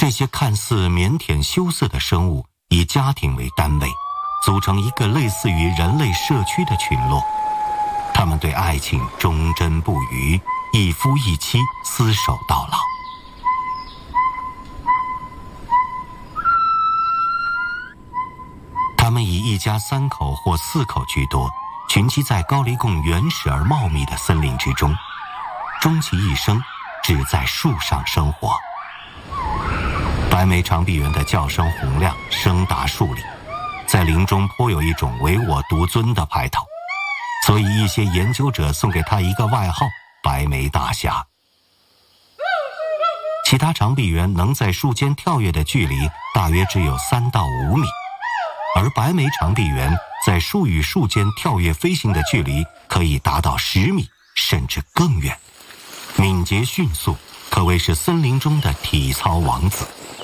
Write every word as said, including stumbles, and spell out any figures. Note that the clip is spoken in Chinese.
这些看似腼腆羞涩的生物以家庭为单位，组成一个类似于人类社区的群落。他们对爱情忠贞不渝，一夫一妻，厮守到老。他们以一家三口或四口居多，群居在高黎贡原始而茂密的森林之中，终其一生只在树上生活。白眉长臂猿的叫声洪亮，声达数里，在林中颇有一种唯我独尊的派头，所以一些研究者送给他一个外号——白眉大侠。其他长臂猿能在树间跳跃的距离大约只有三到五米，而白眉长臂猿在树与树间跳跃飞行的距离可以达到十米甚至更远，敏捷迅速，可谓是森林中的体操王子。